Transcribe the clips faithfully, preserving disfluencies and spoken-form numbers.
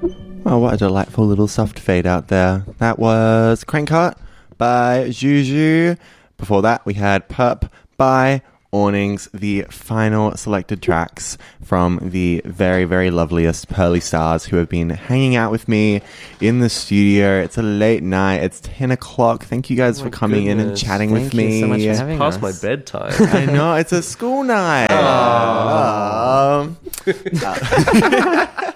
Oh, what a delightful little soft fade out there. That was Crankheart by Juju. Before that, we had Perp by Awnings, the final selected tracks from the very, very loveliest Pearly Stars who have been hanging out with me in the studio. It's a late night. It's ten o'clock. Thank you guys oh for coming goodness. in and chatting Thank with you me. so much for It's having past us. my bedtime. I know, it's a school night. Oh. Um,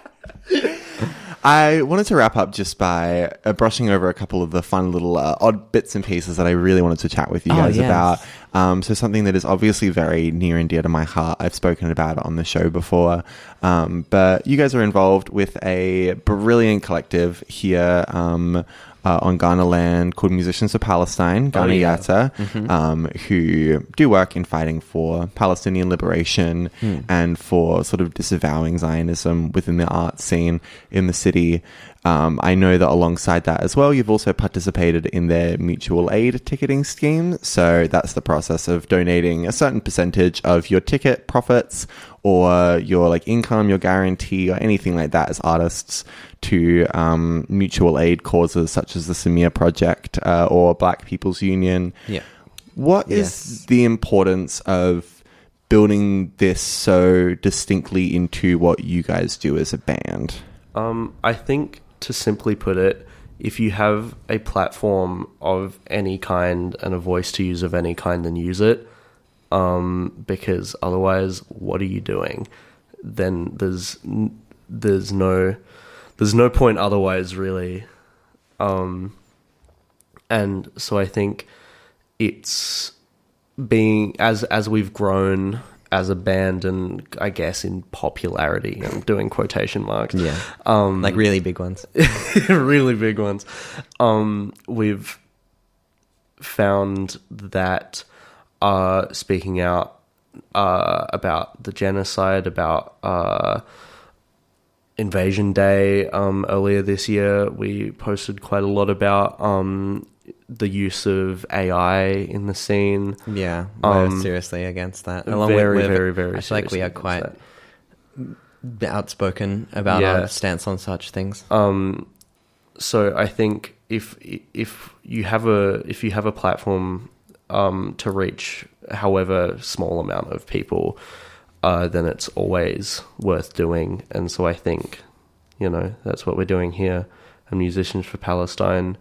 I wanted to wrap up just by uh, brushing over a couple of the fun little uh, odd bits and pieces that I really wanted to chat with you Oh, guys yes. about. Um, so something that is obviously very near and dear to my heart. I've spoken about it on the show before. Um, but you guys are involved with a brilliant collective here um, uh, on Ghana land called Musicians for Palestine, Ghana Oh, yeah. Yatta, Mm-hmm. um, who do work in fighting for Palestinian liberation Mm. and for sort of disavowing Zionism within the art scene in the city. Um, I know that alongside that as well, you've also participated in their mutual aid ticketing scheme. So that's the process of donating a certain percentage of your ticket profits or your like income, your guarantee, or anything like that as artists to um, mutual aid causes such as the Samir Project uh, or Black People's Union. Yeah. What is Yes. the importance of building this so distinctly into what you guys do as a band? Um, I think, to simply put it, if you have a platform of any kind and a voice to use of any kind, then use it. Um, because otherwise, what are you doing? Then there's n- there's no there's no point otherwise, really. Um, and so I think it's being as as we've grown as a band, and I guess in popularity, I'm doing quotation marks. Yeah. Um, Like really big ones. really big ones. Um, we've found that uh, speaking out uh, about the genocide, about uh, Invasion Day um, earlier this year, we posted quite a lot about um, the use of A I in the scene. Yeah. We're Um, seriously against that. very, with- very, very I feel like we seriously are against quite that. outspoken about Yeah. our stance on such things. Um, so I think if if you have a if you have a platform um, to reach however small amount of people, uh, then it's always worth doing. And so I think, you know, that's what we're doing here. And Musicians for Palestine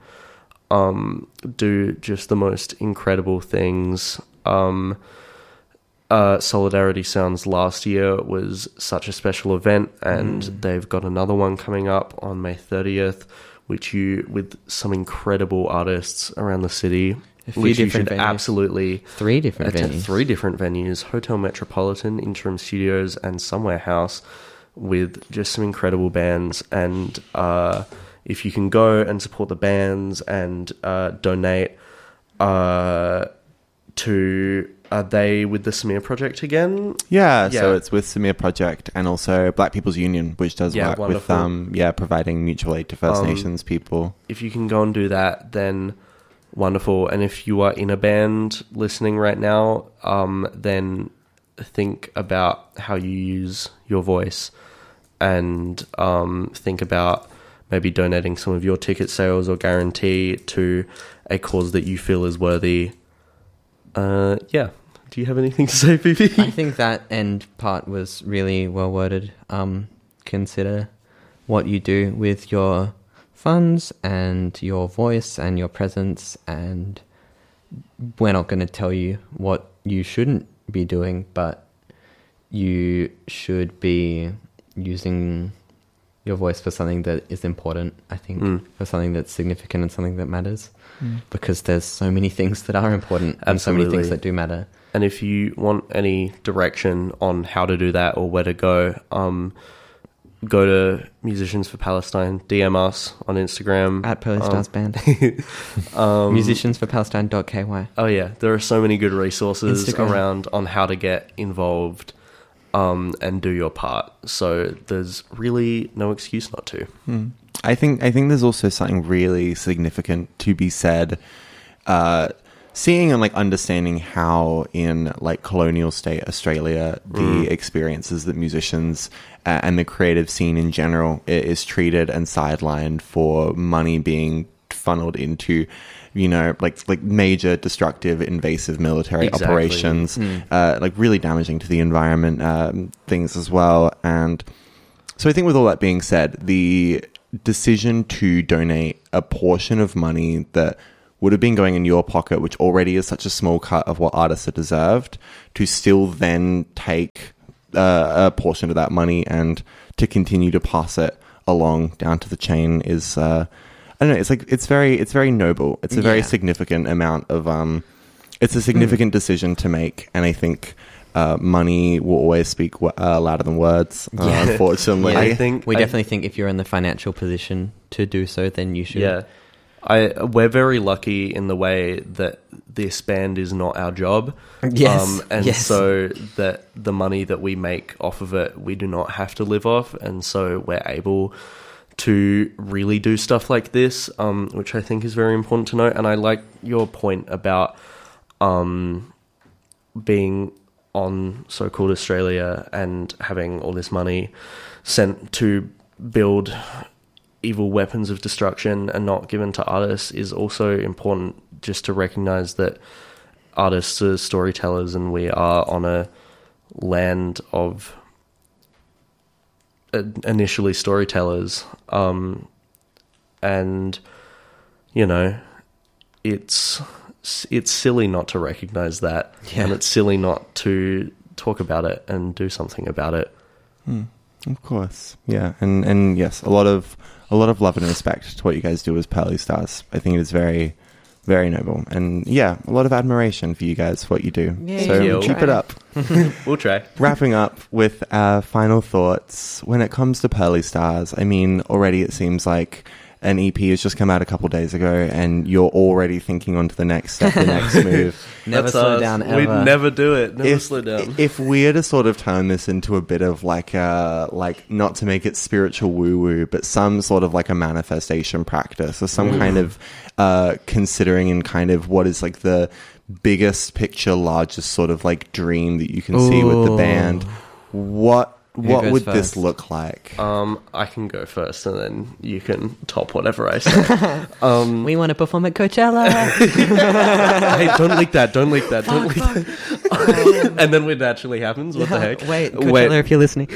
um, do just the most incredible things. Um, Uh, Solidarity Sounds last year was such a special event, and Mm. they've got another one coming up on May thirtieth, which you with some incredible artists around the city, A few which you different should venues. absolutely Three different attend. venues. Three different venues: Hotel Metropolitan, Interim Studios, and Somewhere House, with just some incredible bands. And uh, if you can go and support the bands and uh, donate uh, to. Are they with the Samir Project again? Yeah, so Yeah. it's with Samir Project and also Black People's Union, which does Yeah, work with wonderful. um yeah providing mutual aid to First Um, Nations people. If you can go and do that, then wonderful. And if you are in a band listening right now, um, then think about how you use your voice, and um, think about maybe donating some of your ticket sales or guarantee to a cause that you feel is worthy. Uh, yeah. Do you have anything to say, Phoebe? I think that end part was really well worded. Um, consider what you do with your funds and your voice and your presence, and we're not going to tell you what you shouldn't be doing, but you should be using your voice for something that is important, I think, Mm. for something that's significant and something that matters. Because there's so many things that are important and so many Absolutely. things that do matter. And if you want any direction on how to do that or where to go, um, go to Musicians for Palestine, D M us on Instagram. At Pearly Um, Stars Band. um, Musicians for Palestine dot K Y. Oh yeah, there are so many good resources Instagram. around on how to get involved um, and do your part. So there's really no excuse not to. Hmm. I think I think there's also something really significant to be said. Uh, seeing and like understanding how in like colonial state Australia the Mm. experiences that musicians uh, and the creative scene in general i- is treated and sidelined for money being funneled into, you know, like like major destructive invasive military Exactly. operations, uh, like really damaging to the environment, um, things as well. And so I think with all that being said, the decision to donate a portion of money that would have been going in your pocket, which already is such a small cut of what artists are deserved, to still then take uh, a portion of that money and to continue to pass it along down to the chain is, uh, I don't know, it's like, it's very, it's very noble. It's a very Yeah. significant amount of, um, it's a significant decision to make. And I think, uh, money will always speak w- uh, louder than words, uh, Yeah. unfortunately. Yeah. I think- we I- definitely think if you're in the financial position to do so, then you should. Yeah. I we're very lucky in the way that this band is not our job. Yes, and yes. so that the money that we make off of it, we do not have to live off, and so we're able to really do stuff like this, um, which I think is very important to note. And I like your point about um, being on So-Called Australia and having all this money sent to build evil weapons of destruction and not given to artists is also important, just to recognize that artists are storytellers and we are on a land of uh, initially storytellers, um, and you know it's it's silly not to recognize that, Yeah. and it's silly not to talk about it and do something about it. Hmm. Of course, yeah, and and yes, a lot of a lot of love and respect to what you guys do as Pearly Stars. I think it is very, very noble, and yeah, a lot of admiration for you guys for what you do. Yeah, so you. keep it up. We'll try. Wrapping up with uh, final thoughts when it comes to Pearly Stars. I mean, already it seems like an E P has just come out a couple days ago, and you're already thinking on to the next step, the next move. Never That's slow us. down ever. We'd never do it. Never if, slow down. If we are to sort of turn this into a bit of like a, like, not to make it spiritual woo woo, but some sort of like a manifestation practice or some kind of uh, considering and kind of what is like the biggest picture, largest sort of like dream that you can see with the Ooh. band, what Who what goes would first? this look like? Um, I can go first, and then you can top whatever I say. Um, We want to perform at Coachella. hey, don't leak that! Don't leak that! Don't leak that! And then when it actually happens, what the heck? Wait, Coachella, if you're listening.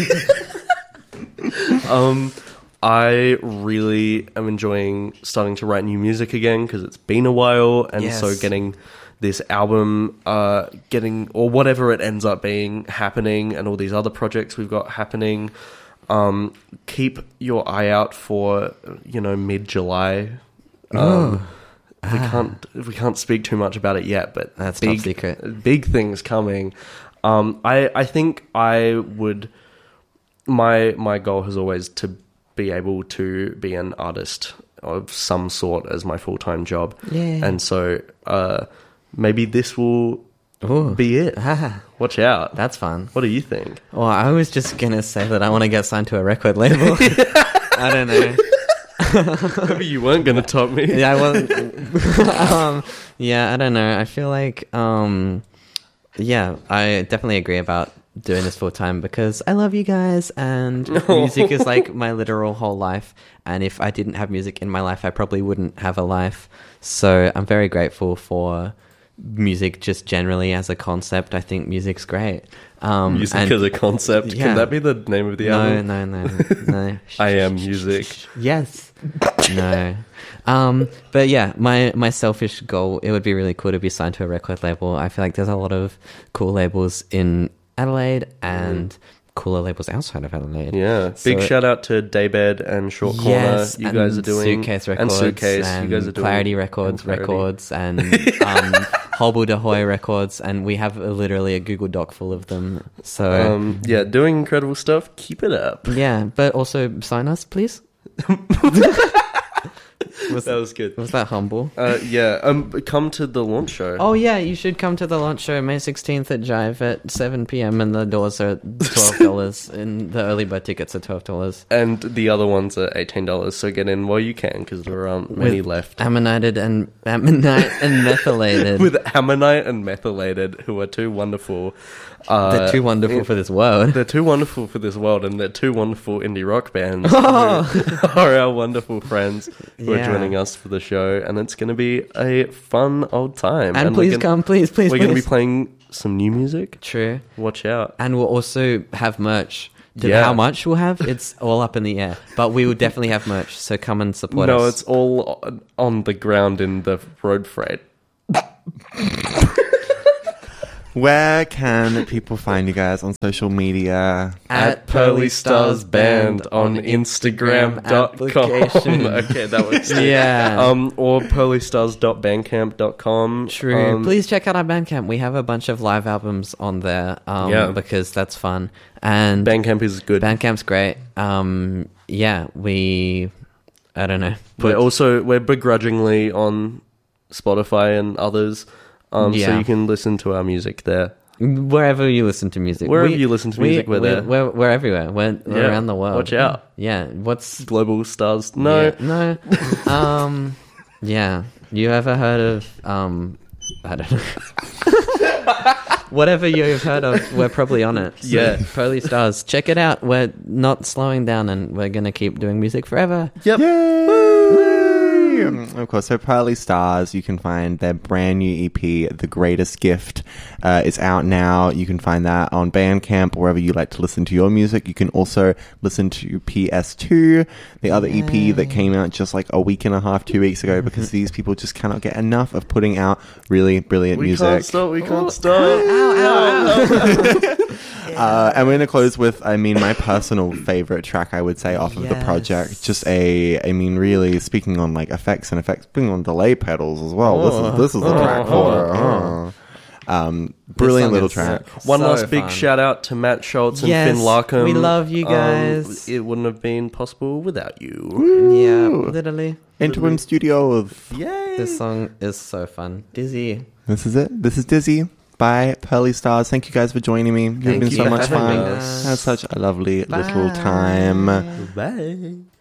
Um, I really am enjoying starting to write new music again because it's been a while, and Yes. so getting this album, uh, getting or whatever it ends up being happening, and all these other projects we've got happening. Um, keep your eye out for you know mid July. Um, we can't we can't speak too much about it yet, but That's top big, secret. Big things coming. Um, I I think I would. My my goal has always to be able to be an artist of some sort as my full time job, Yeah. and so uh, maybe this will Ooh. be it. Ah, Watch out! that's fun. What do you think? Well, I was just going to say that I want to get signed to a record label. I don't know. Maybe you weren't going to top me. Yeah, I wasn't. um, yeah, I don't know. I feel like, um, yeah, I definitely agree about doing this full time because I love you guys, and music is like my literal whole life. And if I didn't have music in my life, I probably wouldn't have a life. So I'm very grateful for music just generally as a concept. I think music's great. Um, Music and- as a concept. yeah. Can that be the name of the no, album? no, no, no. I am music. Yes. No. Um, but yeah, my, my selfish goal, it would be really cool to be signed to a record label. I feel like there's a lot of cool labels in Adelaide and cooler labels outside of Adelaide. Yeah. Big So- shout out to Daybed and Short Corner. Yes, you and guys are doing Suitcase and Records Suitcase. and you guys are doing Clarity Records, and Clarity. Records, and um, Hobble de Hoy Records, and we have a, literally a Google Doc full of them. So Um, yeah, doing incredible stuff. Keep it up. yeah, but also sign us, please. Was, That was good. was that humble? Uh, yeah. Um, come to the launch show. Oh yeah, you should come to the launch show May sixteenth at Jive at seven p.m. and the doors are twelve dollars and the early bird tickets are twelve dollars. And the other ones are eighteen dollars. So get in while you can because there aren't many With left. Ammonited and ammonite and methylated. With Ammonite and Methylated, who are two wonderful. Uh, They're too wonderful in- for this world. They're too wonderful for this world, and they're two wonderful indie rock bands Oh. who are our wonderful friends who Yeah. are joining us for the show, and it's going to be a fun old time. And, we're please gonna, come, please, please, We're please. going to be playing some new music. True. Watch out. And we'll also have merch. D- Yeah. How much we'll have, it's all up in the air. But we will definitely have merch, so come and support No, us. it's all on- on the ground in the road freight. Where can people find you guys on social media? At Pearly Stars Band on Instagram dot com. application. Okay, that was Yeah. Um, or pearly stars dot bandcamp dot com. True. Um, Please check out our Bandcamp. We have a bunch of live albums on there um, Yeah. because that's fun. And Bandcamp is good. Bandcamp's great. Um, yeah, we... I don't know. We're also we're begrudgingly on Spotify and others, um, so Yeah. you can listen to our music there. Wherever you listen to music. Wherever We- you listen to we- music, we're we're, there. We're, we're everywhere. We're, we're Yeah. around the world. Watch out. Yeah. What's... Global Stars. No, Yeah, no. um, yeah. You ever heard of... Um, I don't know. Whatever you've heard of, we're probably on it. So, Yeah. Pearly Stars. Check it out. We're not slowing down and we're going to keep doing music forever. Yep. Yay! Of course, so Pearly Stars, you can find their brand new E P, The Greatest Gift. Uh, it's out now. You can find that on Bandcamp, wherever you like to listen to your music. You can also listen to P S two, the other E P that came out just like a week and a half, two weeks ago, because these people just cannot get enough of putting out really brilliant We music. can't stop. We can't Oh, stop. ow, ow, ow. Uh, and we're going to close with, I mean, my personal favorite track, I would say, off of the Yes. project. Just a, I mean, really speaking on like effects and effects, speaking on delay pedals as well. Oh. This is this is the track for it. Oh. Um, brilliant song little is track. One So last big fun. shout out to Matt Schultz and Yes, Finn Larkham. we love you Um, guys. it wouldn't have been possible without you. Yeah, literally. Interim Studios. Yay! This song is so fun. Dizzy. This is it. This is Dizzy by Pearly Stars. Thank you guys for joining me. You've Thank been you so for much having fun. us. Had such a lovely little time. Bye.